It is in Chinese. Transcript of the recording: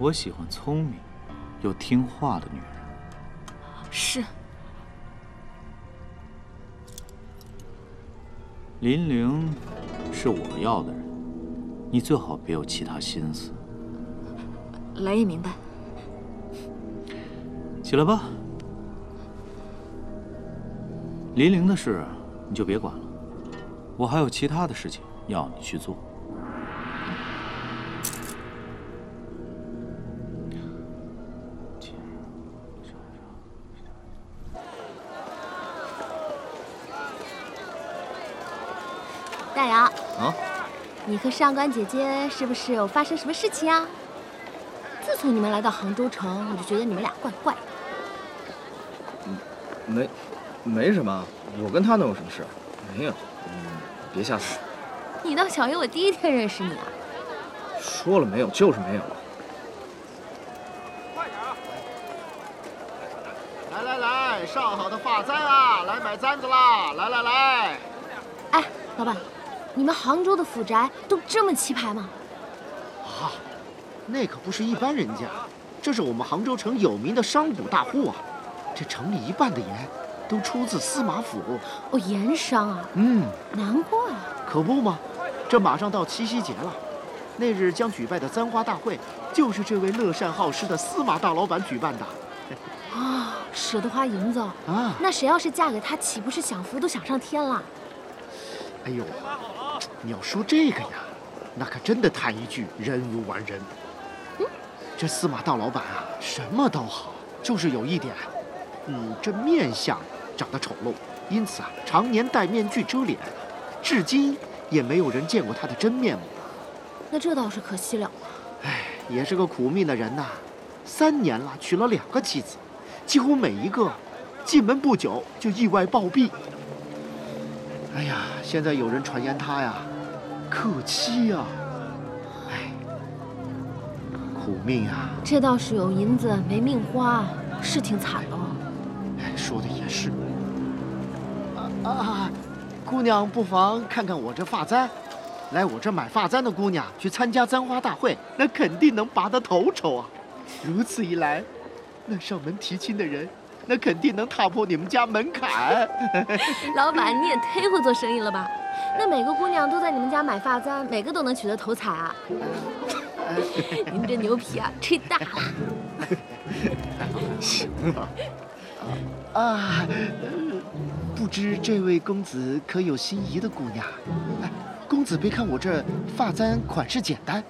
我喜欢聪明又听话的女人。 是。 林玲是我要的人，你最好别有其他心思。 来也明白。 起来吧。林玲的事你就别管了，我还有其他的事情要你去做。 大姚啊， 你和上官姐姐是不是有发生什么事情啊？自从你们来到杭州城，我就觉得你们俩怪怪的。 没什么，我跟他能有什么事？没有，别瞎猜。 你倒小，因为我第一天认识你啊。 说了没有，就是没有。 快点啊！来，上好的发簪啊，来买簪子啦！来。 哎，老板，你们杭州的府宅都这么气派吗？ 啊，那可不是一般人家，这是我们杭州城有名的商贾大户啊。这城里一半的盐都出自司马府。 哦，盐商啊。难怪。 可不嘛，这马上到七夕节了，那日将举办的簪花大会，就是这位乐善好施的司马大老板举办的。 啊，舍得花银子啊！ 那谁要是嫁给他，岂不是享福都享上天了？ 哎呦，你要说这个呀，那可真的叹一句人无完人。这司马大老板啊，什么都好，就是有一点，这面相长得丑陋，因此啊，常年戴面具遮脸，至今也没有人见过他的真面目。 那这倒是可惜了。 哎，也是个苦命的人呐，3年了，娶了2个妻子，几乎每一个进门不久就意外暴毙。哎呀，现在有人传言他呀，克妻呀，哎，苦命啊！ 这倒是有银子没命花，是挺惨的哦。 哎，说的也是。姑娘不妨看看我这发簪，来我这买发簪的姑娘去参加簪花大会，那肯定能拔得头筹啊！如此一来，那上门提亲的人，那肯定能踏破你们家门槛。 老板，你也忒会做生意了吧？那每个姑娘都在你们家买发簪，每个都能取得头彩啊！您这牛皮啊，吹大了。 行啊，不知这位公子可有心仪的姑娘？哎，公子别看我这发簪款式简单，